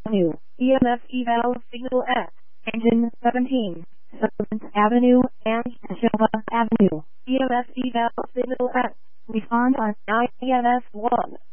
Avenue, EMF eval signal at engine 17, Seventh Avenue and Nashua Avenue, EMF eval signal at respond on IEMF 1.